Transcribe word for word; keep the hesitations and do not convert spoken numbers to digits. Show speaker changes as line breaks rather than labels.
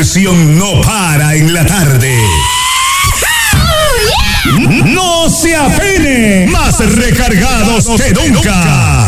diversión no para en la tarde. No se afine, más recargados que nunca.